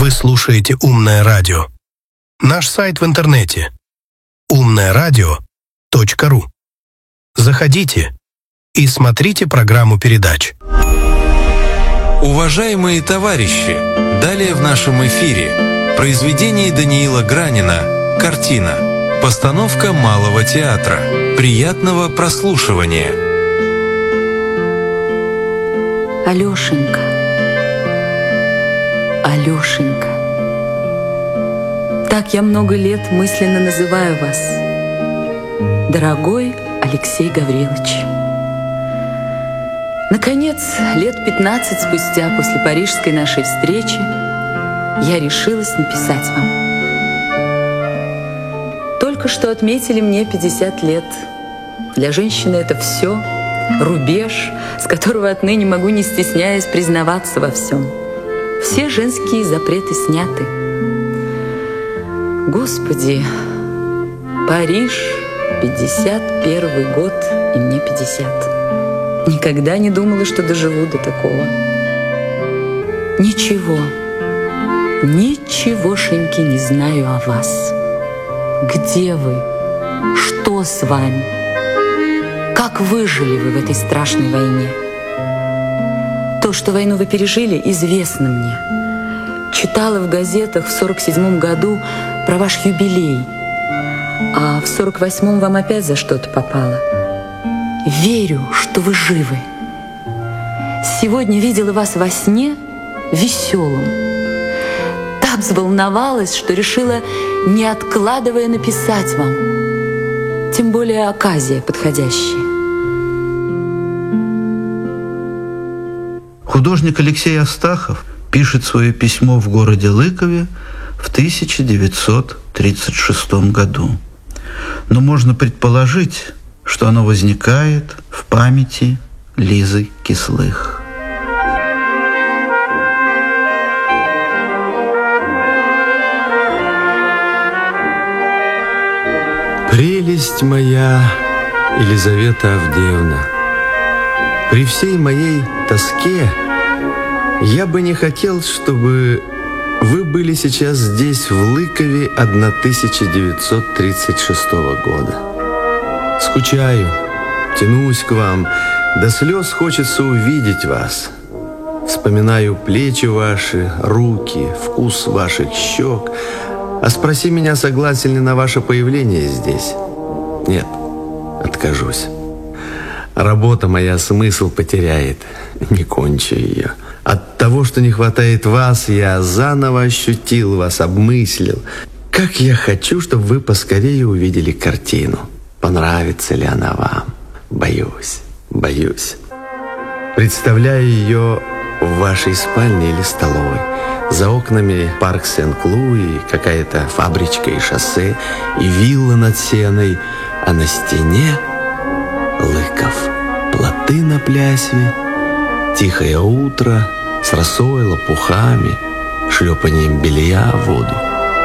Вы слушаете «Умное радио». Наш сайт в интернете umnoradio.ru. Заходите и смотрите программу передач. Уважаемые товарищи, далее в нашем эфире произведение Даниила Гранина «Картина». Постановка Малого театра. Приятного прослушивания. Алешенька, Алешенька, так я много лет мысленно называю вас, дорогой Алексей Гаврилович. Наконец, лет 15 спустя после парижской нашей встречи я решилась написать вам. Только что отметили мне 50 лет. Для женщины это все, рубеж, с которого отныне могу, не стесняясь, признаваться во всем. Все женские запреты сняты. Господи, Париж, 51 год, и мне 50. Никогда не думала, что доживу до такого. Ничегошеньки не знаю о вас. Где вы? Что с вами? Как выжили вы в этой страшной войне? То, что войну вы пережили, известно мне. Читала в газетах в 47-м году про ваш юбилей, а в 48-м вам опять за что-то попало. Верю, что вы живы. Сегодня видела вас во сне веселым. Так взволновалась, что решила, не откладывая, написать вам. Тем более оказия подходящая. Художник Алексей Астахов пишет свое письмо в городе Лыкове в 1936 году. Но можно предположить, что оно возникает в памяти Лизы Кислых. Прелесть моя, Елизавета Авдеевна, при всей моей тоске я бы не хотел, чтобы вы были сейчас здесь, в Лыкове 1936 года. Скучаю, тянусь к вам, до слез хочется увидеть вас. Вспоминаю плечи ваши, руки, вкус ваших щек. А спроси меня, согласен ли на ваше появление здесь. Нет, откажусь. Работа моя смысл потеряет, не кончу ее. От того, что не хватает вас, я заново ощутил вас, обмыслил. Как я хочу, чтобы вы поскорее увидели картину. Понравится ли она вам? Боюсь. Представляю ее в вашей спальне или столовой. За окнами парк Сен-Клу и какая-то фабричка и шоссе, и вилла над Сеной, а на стене Лыков, плоты на плясве, тихое утро с росой, лопухами, шлепанием белья в воду.